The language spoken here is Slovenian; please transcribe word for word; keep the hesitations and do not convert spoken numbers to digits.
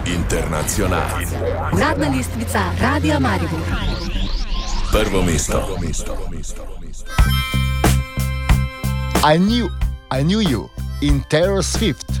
Internacional. Uradna listvica Radia Maribor. Prvo mesto. I knew, I knew you in Taylor Swift.